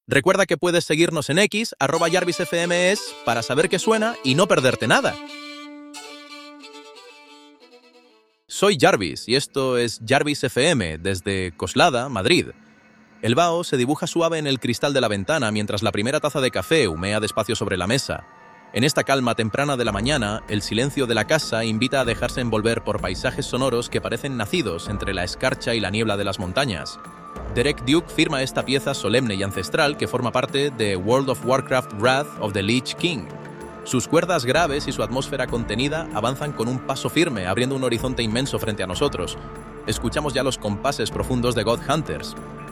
Recuerda que puedes seguirnos en X, @JarvisFMS, para saber qué suena y no perderte nada. Soy Jarvis y esto es Jarvis FM desde Coslada, Madrid. El vaho se dibuja suave en el cristal de la ventana mientras la primera taza de café humea despacio sobre la mesa. En esta calma temprana de la mañana, el silencio de la casa invita a dejarse envolver por paisajes sonoros que parecen nacidos entre la escarcha y la niebla de las montañas. Derek Duke firma esta pieza solemne y ancestral que forma parte de World of Warcraft Wrath of the Lich King. Sus cuerdas graves y su atmósfera contenida avanzan con un paso firme, abriendo un horizonte inmenso frente a nosotros. Escuchamos ya los compases profundos de God Hunters.